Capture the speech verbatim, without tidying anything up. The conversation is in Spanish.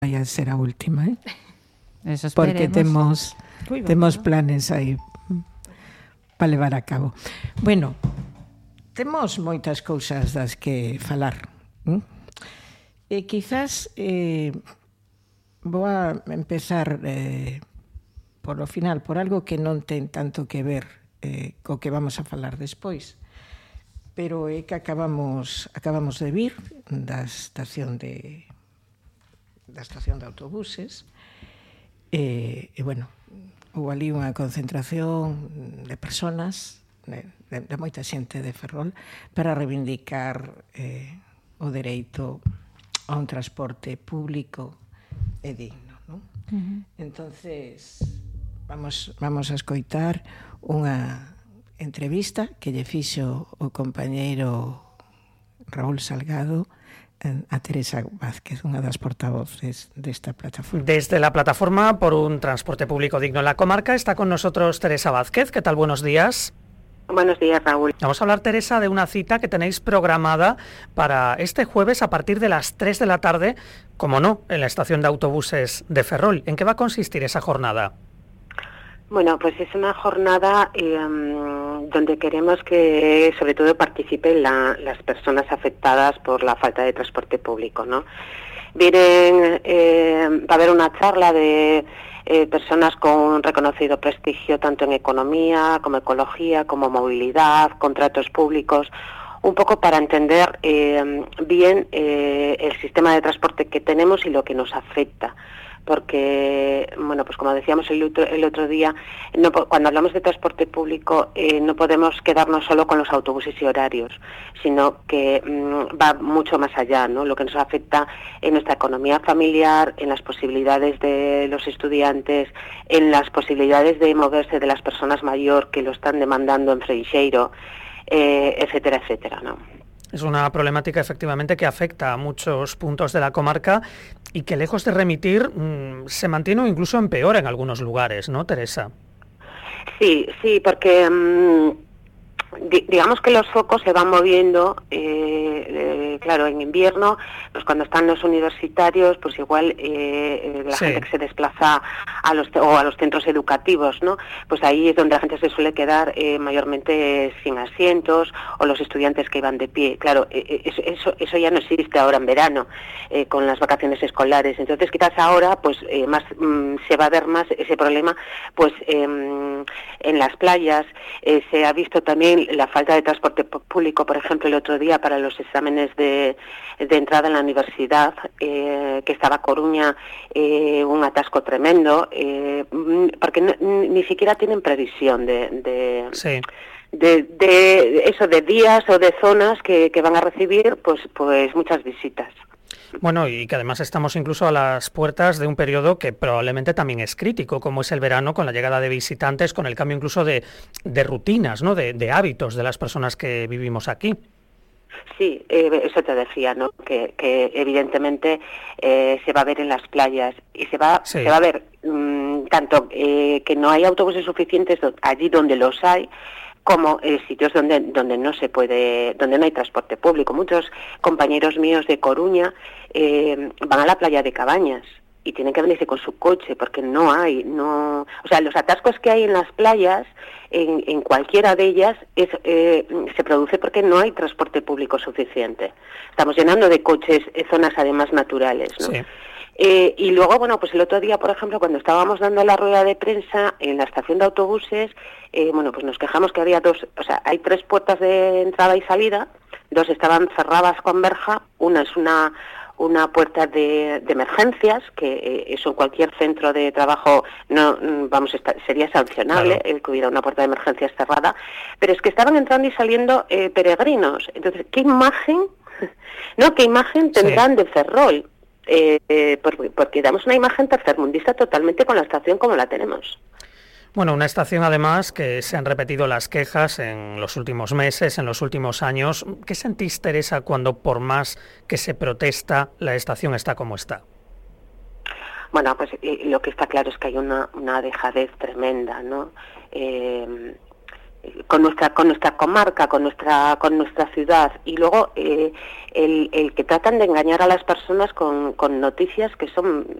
vai a ser a última, eh? Eso esperemos. Porque temos Uy, temos planes aí para levar a cabo. Bueno, temos moitas cousas das que falar. ¿Mm? E quizás eh, vou a empezar eh, por o final, por algo que non ten tanto que ver eh, co que vamos a falar despois. Pero é que acabamos acabamos de vir da estación de da estación de autobuses e, e bueno, houve ali unha concentración de personas de, de, de moita xente de Ferrol para reivindicar eh, o dereito a un transporte público e digno, non? Uh-huh. Entonces vamos, vamos a escoitar unha entrevista que lle fixo o compañeiro Raúl Salgado a Teresa Vázquez, unha das portavoces desta plataforma. Desde la plataforma por un transporte público digno en la comarca está con nosotros Teresa Vázquez. ¿Qué tal? Buenos días. Buenos días, Raúl. Vamos a hablar, Teresa, de una cita que tenéis programada para este jueves a partir de las tres de la tarde, como no, en la estación de autobuses de Ferrol. ¿En qué va a consistir esa jornada? Bueno, pues es una jornada eh, donde queremos que sobre todo participen la, las personas afectadas por la falta de transporte público, ¿no? Vienen, eh, va a haber una charla de eh, personas con reconocido prestigio tanto en economía como ecología, como movilidad, contratos públicos, un poco para entender eh, bien eh, el sistema de transporte que tenemos y lo que nos afecta. Porque, bueno, pues como decíamos el otro, el otro día, no, cuando hablamos de transporte público eh, no podemos quedarnos solo con los autobuses y horarios, sino que mmm, va mucho más allá, ¿no? Lo que nos afecta en nuestra economía familiar, en las posibilidades de los estudiantes, en las posibilidades de moverse de las personas mayores que lo están demandando en Freixeiro, eh, etcétera, etcétera, ¿no? Es una problemática efectivamente que afecta a muchos puntos de la comarca y que lejos de remitir mmm, se mantiene o incluso empeora en algunos lugares, ¿no, Teresa? Sí, sí, porque mmm, di- digamos que los focos se van moviendo, eh, eh, claro, en invierno, pues cuando están los universitarios, pues igual eh, la sí. gente que se desplaza a los o a los centros educativos, ¿no? Pues ahí es donde la gente se suele quedar eh, mayormente sin asientos, o los estudiantes que iban de pie. Claro, eh, eso, eso, eso ya no existe ahora en verano, eh, con las vacaciones escolares. Entonces quizás ahora pues eh, más mm, se va a ver más ese problema pues eh, en las playas. Eh, se ha visto también la falta de transporte público, por ejemplo, el otro día para los exámenes de, de entrada en la universidad, eh, que estaba Coruña, eh, un atasco tremendo, eh, porque no, ni siquiera tienen previsión de... de sí. De, de eso, de días o de zonas que, que van a recibir pues, pues muchas visitas. Bueno, y que además estamos incluso a las puertas de un periodo que probablemente también es crítico, como es el verano, con la llegada de visitantes, con el cambio incluso de, de rutinas, ¿no? de, de hábitos de las personas que vivimos aquí. Sí, eh, eso te decía, ¿no? Que, que evidentemente eh, se va a ver en las playas y se va, sí. se va a ver mmm, tanto eh, que no hay autobuses suficientes do- allí donde los hay, como eh, sitios donde donde no se puede, donde no hay transporte público. Muchos compañeros míos de Coruña eh, van a la playa de Cabañas y tienen que venirse con su coche porque no hay, no, o sea, los atascos que hay en las playas, en, en cualquiera de ellas, es, eh, se produce porque no hay transporte público suficiente. Estamos llenando de coches eh, zonas además naturales, ¿no? Sí. Eh, y luego, bueno, pues el otro día, por ejemplo, cuando estábamos dando la rueda de prensa en la estación de autobuses, eh, bueno, pues nos quejamos que había dos, o sea, hay tres puertas de entrada y salida, dos estaban cerradas con verja, una es una una puerta de, de emergencias, que eh, eso en cualquier centro de trabajo no vamos estar, sería sancionable, claro, el que hubiera una puerta de emergencias cerrada, pero es que estaban entrando y saliendo eh, peregrinos. Entonces, ¿qué imagen, no, qué imagen tendrán sí. de Ferrol? Eh, eh, porque, porque damos una imagen tercermundista totalmente con la estación como la tenemos. Bueno, una estación además que se han repetido las quejas en los últimos meses, en los últimos años. ¿Qué sentís, Teresa, cuando por más que se protesta, la estación está como está? Bueno, pues eh, lo que está claro es que hay una, una dejadez tremenda, ¿no? Eh, con nuestra con nuestra comarca, con nuestra con nuestra ciudad, y luego eh, el, el que tratan de engañar a las personas con, con noticias que son